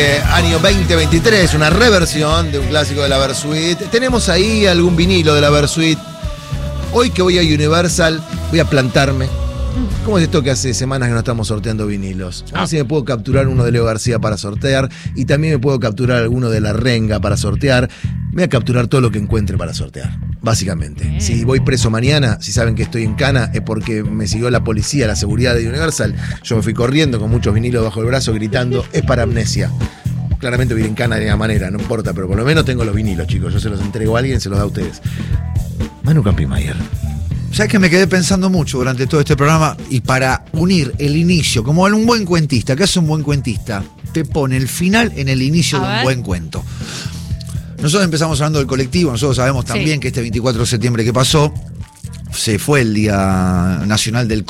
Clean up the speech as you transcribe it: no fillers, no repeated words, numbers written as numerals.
Año 2023, una reversión de un clásico de la Versuit. Tenemos ahí algún vinilo de la Versuit. Hoy que voy a Universal, voy a plantarme. ¿Cómo es esto que hace semanas que no estamos sorteando vinilos? A ver si me puedo capturar uno de Leo García para sortear. Y también me puedo capturar alguno de La Renga para sortear. Me voy a capturar todo lo que encuentre para sortear, básicamente. Si voy preso mañana, si saben que estoy en cana, es porque me siguió la policía, la seguridad de Universal. Yo me fui corriendo con muchos vinilos bajo el brazo gritando, es para amnesia. Claramente voy a ir en cana de alguna manera, no importa, pero por lo menos tengo los vinilos, chicos. Yo se los entrego a alguien, se los da a ustedes. Manu Campimayer. ¿Sabes que me quedé pensando mucho durante todo este programa? Y para unir el inicio, como un buen cuentista, ¿qué hace un buen cuentista? Te pone el final en el inicio de un buen cuento. Nosotros empezamos hablando del colectivo, nosotros sabemos también que este 24 de septiembre que pasó, se fue el Día Nacional del